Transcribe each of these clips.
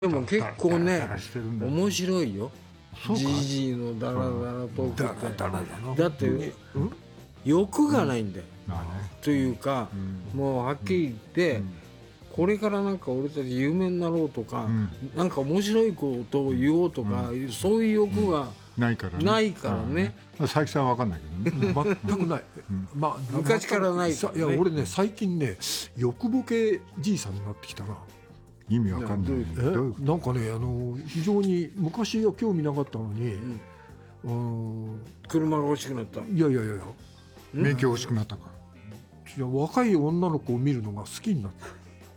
でも結構ねダラダラしてるんだよ。 面白いよ。 そうか。 じじいのダラダラトークダってラダラだな。 だってうん欲がないんだよ、 まあね。 というか、もうはっきり言って、これからなんか俺たち有名になろうとか、なんか面白いことを言おうとか、そういう欲がないからね。 ないからね。 佐伯さんは分かんないけどね。 全くない、まあ、 昔からないからね。 いや俺ね最近ね欲ボケじいさんになってきたな。 意味わかんない。 なんかね非常に昔は興味なかったのに、 車が欲しくなった。 いや免許欲しくなったか。 いや若い女の子を見るのが好きになった。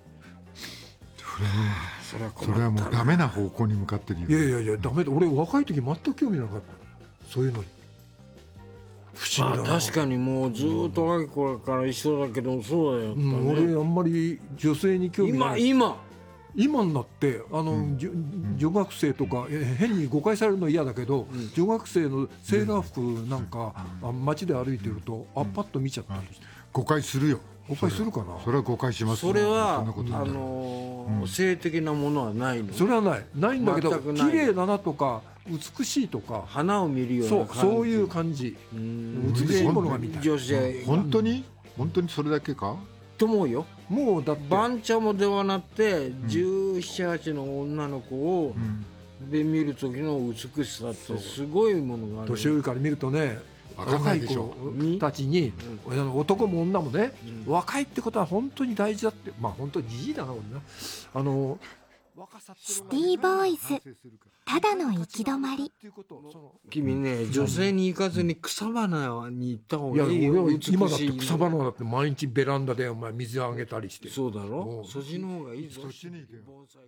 それはもうダメな方向に向かってるよ。 いやダメだ。俺若い時全く興味なかった。そういうのに不思議だな。 確かにもうずっと若い頃から一緒だけど、そうだよ、 俺あんまり女性に興味ない。今になって女学生とか変に誤解されるの嫌だけど、女学生のセーラー服なんか街で歩いてるとパッと見ちゃったりして。 誤解するよ。 誤解するかな。 それは誤解します。 それは性的なものはないの。 それはないんだけど、綺麗だなとか美しいとか花を見るような感じ。 そういう感じ。美しいものが見たい。 女性本当にそれだけかと思うよ。 もうだって番茶もではなくて17、18の女の子をで見る時の美しさってすごいものがある。 年上から見るとね、若い子たちに、男も女もね、若いってことは本当に大事だって。まあ本当にじじいだな俺な。 シティボーイズ、ただの行き止まり。 君ね、女性に行かずに草花に行った方がいいよ。 今だって草花だって毎日ベランダでお前水あげたりして。 そうだろ。そっちの方がいいぞ。 そっちに行けよ。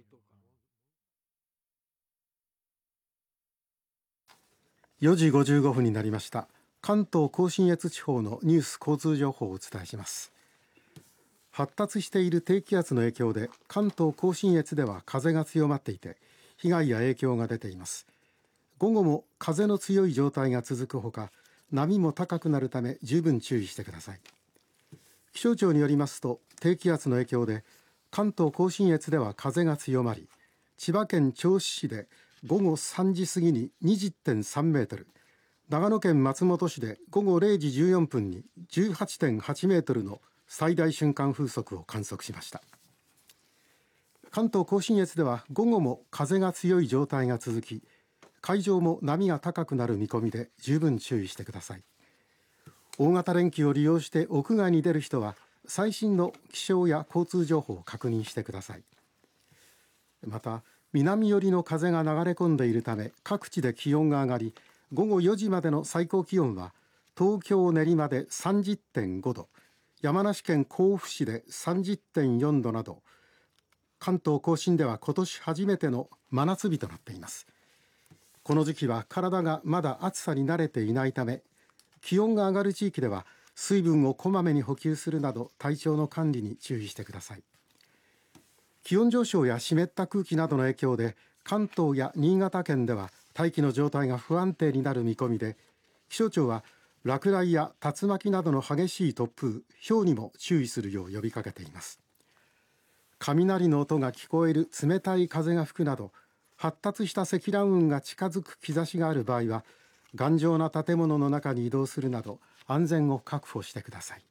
4時55分になりました。関東甲信越地方のニュース交通情報をお伝えします。発達している低気圧の影響で関東甲信越では風が強まっていて被害や影響が出ています。午後も風の強い状態が続くほか、波も高くなるため十分注意してください。気象庁によりますと、低気圧の影響で関東甲信越では風が強まり、千葉県銚子市で午後3時過ぎに 20.3 メートル、長野県松本市で午後0時14分に 18.8 メートルの最大瞬間風速を観測しました。関東甲信越では午後も風が強い状態が続き、海上も波が高くなる見込みで十分注意してください。大型連休を利用して屋外に出る人は最新の気象や交通情報を確認してください。また南寄りの風が流れ込んでいるため各地で気温が上がり、午後4時までの最高気温は東京練馬で 30.5 度、山梨県甲府市で 30.4 度など、関東甲信では今年初めての真夏日となっています。この時期は体がまだ暑さに慣れていないため、気温が上がる地域では水分をこまめに補給するなど体調の管理に注意してください。気温上昇や湿った空気などの影響で関東や新潟県では大気の状態が不安定になる見込みで、気象庁は落雷や竜巻などの激しい突風、雹にも注意するよう呼びかけています。雷の音が聞こえる冷たい風が吹くなど、発達した積乱雲が近づく兆しがある場合は頑丈な建物の中に移動するなど安全を確保してください。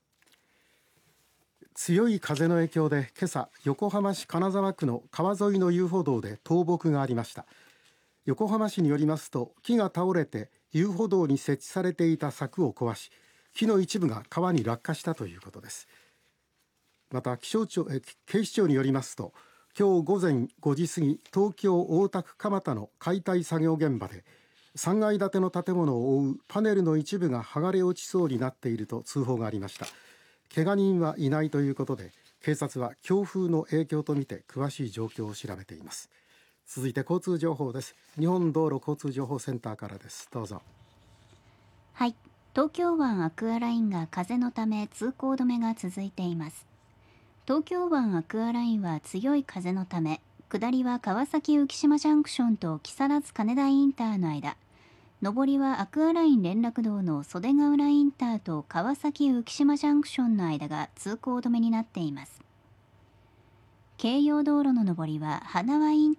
強い風の影響で今朝、横浜市金沢区の川沿いの遊歩道で倒木がありました。横浜市によりますと、木が倒れて遊歩道に設置されていた柵を壊し、木の一部が川に落下したということです。また警視庁によりますと、今日午前5時過ぎ、東京大田区蒲田の解体作業現場で3階建ての建物を覆うパネルの一部が剥がれ落ちそうになっていると通報がありました。怪我人はいないということで、警察は強風の影響とみて詳しい状況を調べています。続いて交通情報です。日本道路交通情報センターからです。どうぞ。 はい、東京湾アクアラインが風のため通行止めが続いています。東京湾アクアラインは強い風のため、下りは川崎浮島ジャンクションと木更津金田インターの間、上りはアクアライン連絡道の袖ヶ浦インターと川崎浮島ジャンクションの間が通行止めになっています。 京葉道路の上りは花輪イン